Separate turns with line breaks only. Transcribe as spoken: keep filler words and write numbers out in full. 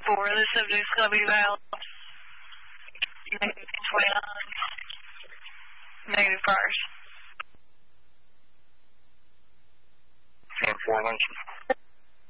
four, the subject's going to be about negative twenty-nine, negative cars.
ten four, Lincoln.